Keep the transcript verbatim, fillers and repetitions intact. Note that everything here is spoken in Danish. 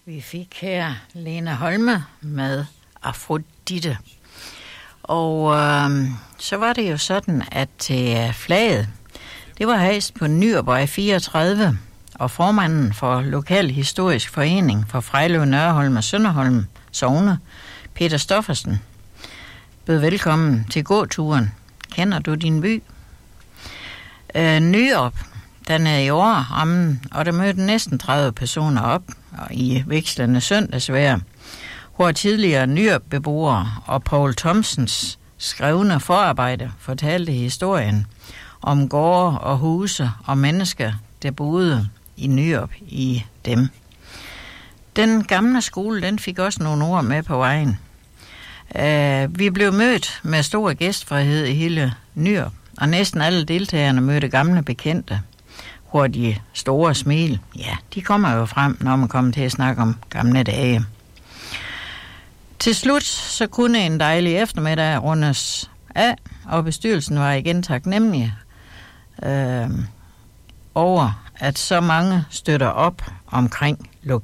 Vi fik her Lene Holme med Afrodite. Og øh, så var det jo sådan, at øh, flaget, det var hejst på Nyrupvej fireogtredive, og formanden for Lokal Historisk Forening for Frejlev, Nørreholm og Sønderholm sogne, Peter Stoffersen, bød velkommen til gåturen. Kender du din by? Øh, Nyrup, den er i årrammen, og der mødte næsten tredive personer op i vekslende søndagsvejr, hvor tidligere Nyrup-beboere og Poul Thomsens skrevne forarbejde fortalte historien om gårde og huse og mennesker, der boede i Nyrup i dem. Den gamle skole, den fik også nogle ord med på vejen. Uh, vi blev mødt med stor gæstfrihed i hele Nyrup, og næsten alle deltagerne mødte gamle bekendte, hvor de store smil, ja, de kommer jo frem, når man kommer til at snakke om gamle dage. Til slut, så kunne en dejlig eftermiddag rundes af, og bestyrelsen var igen taknemmelig øh, over, at så mange støtter op omkring